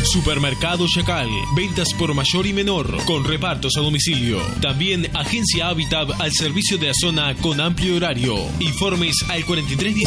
Supermercado Chacal, ventas por mayor y menor, con repartos a domicilio. También Agencia Habitat al servicio de la zona con amplio horario. Informes al 43